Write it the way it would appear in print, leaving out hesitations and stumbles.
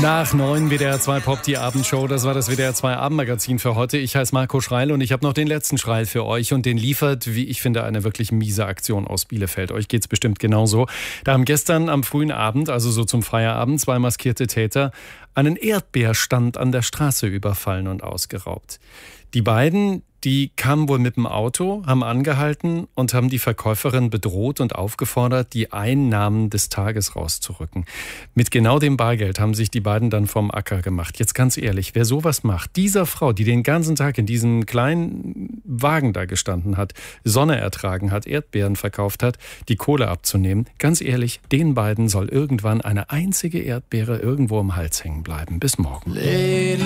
Nach 9 WDR 2 Pop, die Abendshow. Das war das WDR 2 Abendmagazin für heute. Ich heiße Marco Schreil und ich habe noch den letzten Schreil für euch. Und den liefert, wie ich finde, eine wirklich miese Aktion aus Bielefeld. Euch geht's bestimmt genauso. Da haben gestern am frühen Abend, also so zum Feierabend, 2 maskierte Täter einen Erdbeerstand an der Straße überfallen und ausgeraubt. Die beiden, die kamen wohl mit dem Auto, haben angehalten und haben die Verkäuferin bedroht und aufgefordert, die Einnahmen des Tages rauszurücken. Mit genau dem Bargeld haben sich die beiden dann vom Acker gemacht. Jetzt ganz ehrlich, wer sowas macht, dieser Frau, die den ganzen Tag in diesem kleinen Wagen da gestanden hat, Sonne ertragen hat, Erdbeeren verkauft hat, die Kohle abzunehmen, ganz ehrlich, den beiden soll irgendwann eine einzige Erdbeere irgendwo im Hals hängen bleiben. Bis morgen.